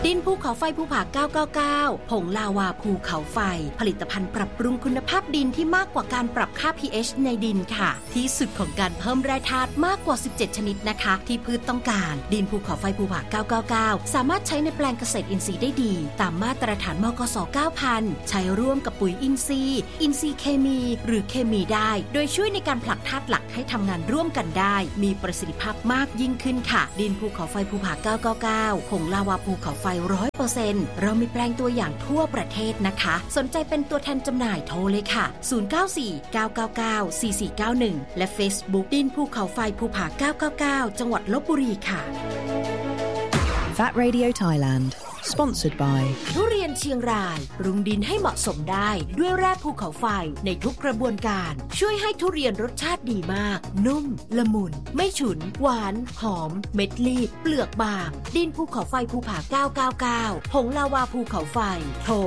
ดินภูเขาไฟภูผา999ผงลาวาภูเขาไฟผลิตภัณฑ์ปรับปรุงคุณภาพดินที่มากกว่าการปรับค่า pH ในดินค่ะที่สุดของการเพิ่มแร่ธาตุมากกว่า17ชนิดนะคะที่พืชต้องการดินภูเขาไฟภูผา999สามารถใช้ในแปลงเกษตรอินทรีย์ได้ดีตามมาตรฐานมกส 9000 ใช้ร่วมกับปุ๋ยอินทรีย์เคมีหรือเคมีได้โดยช่วยในการผลักธาตุหลักให้ทำงานร่วมกันได้มีประสิทธิภาพมากยิ่งขึ้นค่ะดินภูเขาไฟภูผา999ผงลาวาภูเขาไฟ 100% เรามีแปลงตัวอย่างทั่วประเทศนะคะสนใจเป็นตัวแทนจำหน่ายโทรเลยค่ะ0949994491และ Facebook ดินภูเขาไฟภูผา999จังหวัดลพบุรีค่ะ Fat Radio Thailand Sponsored by ทุเรียนเชียงรายปรุงดินให้เหมาะสมได้ด้วยแร่ภูเขาไฟในทุกกระบวนการช่วยให้ทุเรียนรสชาติดีมากนุ่มละมุนไม่ฉุนหวานหอมเม็ดรีบเปลือกบางดินภูเขาไฟภูผา999ผงลาวาภูเขาไฟโทร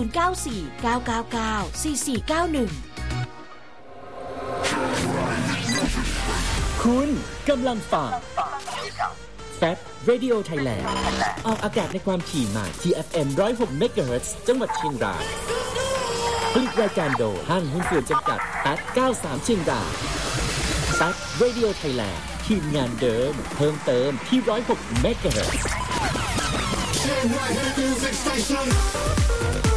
0949994491 คุณกำลังฟังFat Radio Thailand ออกอากาศในความถี่ใหม่ที่ FM 106 MHz จังหวัดเชียงรายผลิตรายการโดยห้างหุ้นส่วนจำกัด Fat 93 เชียงราย Fat Radio Thailand ทีมงานเดิมเพิ่มเติมที่ 106 MHz